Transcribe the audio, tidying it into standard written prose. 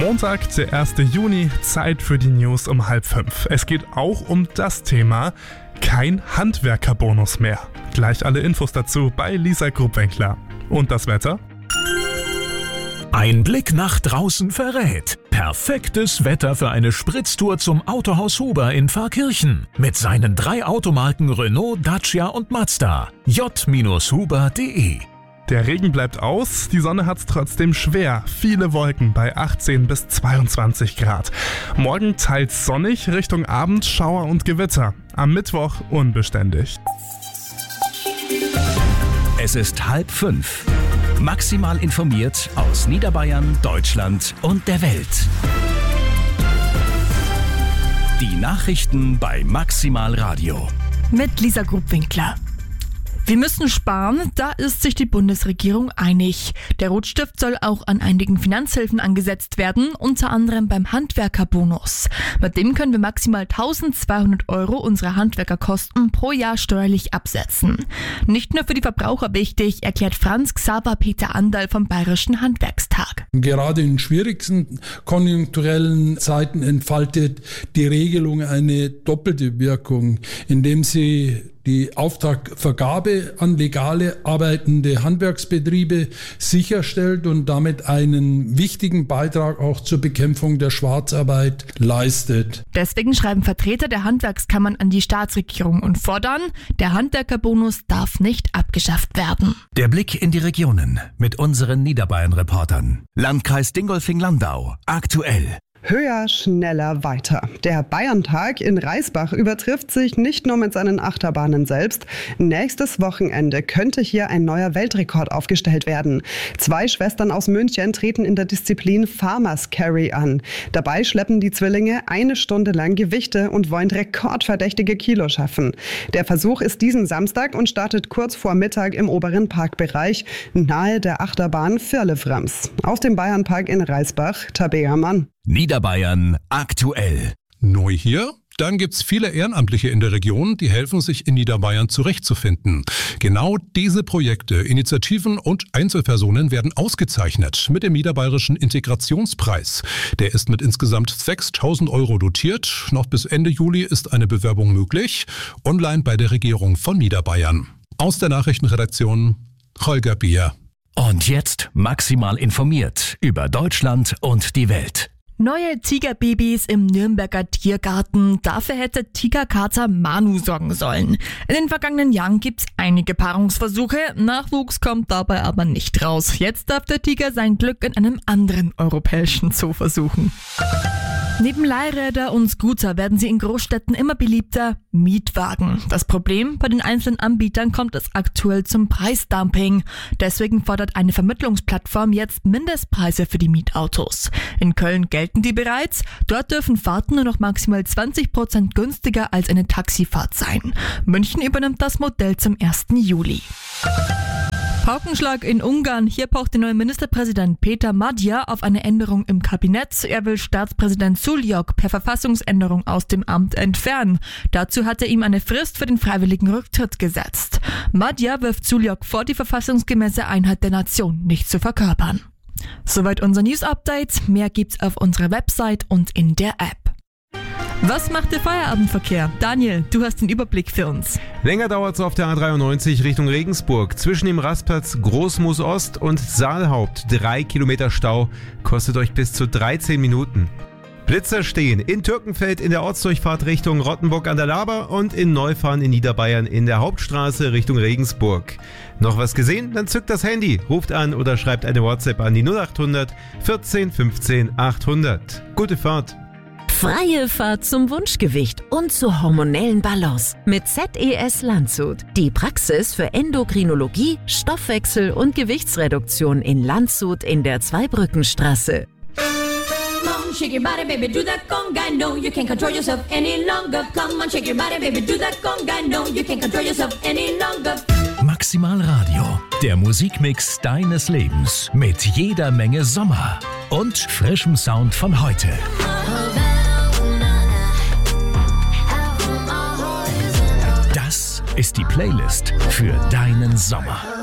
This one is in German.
Montag, der 1. Juni, Zeit für die News um 4:30. Es geht auch um das Thema kein Handwerkerbonus mehr. Gleich alle Infos dazu bei Lisa Grubwinkler. Und das Wetter? Ein Blick nach draußen verrät. Perfektes Wetter für eine Spritztour zum Autohaus Huber in Pfarrkirchen. Mit seinen 3 Automarken Renault, Dacia und Mazda. j-huber.de. Der Regen bleibt aus, die Sonne hat's trotzdem schwer. Viele Wolken bei 18 bis 22 Grad. Morgen teils sonnig, Richtung Abend Schauer und Gewitter. Am Mittwoch unbeständig. Es ist 4:30. Maximal informiert aus Niederbayern, Deutschland und der Welt. Die Nachrichten bei Maximal Radio. Mit Lisa Grubwinkler. Wir müssen sparen, da ist sich die Bundesregierung einig. Der Rotstift soll auch an einigen Finanzhilfen angesetzt werden, unter anderem beim Handwerkerbonus. Mit dem können wir maximal 1.200 € unserer Handwerkerkosten pro Jahr steuerlich absetzen. Nicht nur für die Verbraucher wichtig, erklärt Franz Xaver Peter Anderl vom Bayerischen Handwerkstag. Gerade in schwierigsten konjunkturellen Zeiten entfaltet die Regelung eine doppelte Wirkung, indem sie die Auftragvergabe an legale arbeitende Handwerksbetriebe sicherstellt und damit einen wichtigen Beitrag auch zur Bekämpfung der Schwarzarbeit leistet. Deswegen schreiben Vertreter der Handwerkskammern an die Staatsregierung und fordern, der Handwerkerbonus darf nicht abgeschafft werden. Der Blick in die Regionen mit unseren Niederbayern-Reportern. Landkreis Dingolfing-Landau. Aktuell. Höher, schneller, weiter. Der Bayerntag in Reisbach übertrifft sich nicht nur mit seinen Achterbahnen selbst. Nächstes Wochenende könnte hier ein neuer Weltrekord aufgestellt werden. 2 Schwestern aus München treten in der Disziplin Farmers Carry an. Dabei schleppen die Zwillinge 1 Stunde lang Gewichte und wollen rekordverdächtige Kilo schaffen. Der Versuch ist diesen Samstag und startet kurz vor Mittag im oberen Parkbereich nahe der Achterbahn Firlefanz. Aus dem Bayernpark in Reisbach, Tabea Mann. Niederbayern aktuell. Neu hier? Dann gibt's viele Ehrenamtliche in der Region, die helfen, sich in Niederbayern zurechtzufinden. Genau diese Projekte, Initiativen und Einzelpersonen werden ausgezeichnet mit dem Niederbayerischen Integrationspreis. Der ist mit insgesamt 6.000 € dotiert. Noch bis Ende Juli ist eine Bewerbung möglich. Online bei der Regierung von Niederbayern. Aus der Nachrichtenredaktion Holger Bier. Und jetzt maximal informiert über Deutschland und die Welt. Neue Tigerbabys im Nürnberger Tiergarten. Dafür hätte Tigerkater Manu sorgen sollen. In den vergangenen Jahren gibt's einige Paarungsversuche. Nachwuchs kommt dabei aber nicht raus. Jetzt darf der Tiger sein Glück in einem anderen europäischen Zoo versuchen. Neben Leihräder und Scooter werden sie in Großstädten immer beliebter: Mietwagen. Das Problem: bei den einzelnen Anbietern kommt es aktuell zum Preisdumping. Deswegen fordert eine Vermittlungsplattform jetzt Mindestpreise für die Mietautos. In Köln gelten die bereits. Dort dürfen Fahrten nur noch maximal 20% günstiger als eine Taxifahrt sein. München übernimmt das Modell zum 1. Juli. Paukenschlag in Ungarn. Hier pocht der neue Ministerpräsident Peter Magyar auf eine Änderung im Kabinett. Er will Staatspräsident Suljok per Verfassungsänderung aus dem Amt entfernen. Dazu hat er ihm eine Frist für den freiwilligen Rücktritt gesetzt. Magyar wirft Suljok vor, die verfassungsgemäße Einheit der Nation nicht zu verkörpern. Soweit unser News-Update. Mehr gibt's auf unserer Website und in der App. Was macht der Feierabendverkehr? Daniel, du hast den Überblick für uns. Länger dauert es auf der A93 Richtung Regensburg. Zwischen dem Rastplatz Großmoos Ost und Saalhaupt 3 Kilometer Stau. Kostet euch bis zu 13 Minuten. Blitzer stehen in Türkenfeld in der Ortsdurchfahrt Richtung Rottenburg an der Laber und in Neufahren in Niederbayern in der Hauptstraße Richtung Regensburg. Noch was gesehen? Dann zückt das Handy, ruft an oder schreibt eine WhatsApp an die 0800 14 15 800. Gute Fahrt! Freie Fahrt zum Wunschgewicht und zur hormonellen Balance mit ZES Landshut. Die Praxis für Endokrinologie, Stoffwechsel und Gewichtsreduktion in Landshut in der Zweibrückenstraße. Shake your body, baby, do that conga. No, you can't control yourself any longer. Come on, shake your body, baby, do that conga. No, you can't control yourself any longer. Maximal Radio, der Musikmix deines Lebens mit jeder Menge Sommer und frischem Sound von heute. Das ist die Playlist für deinen Sommer.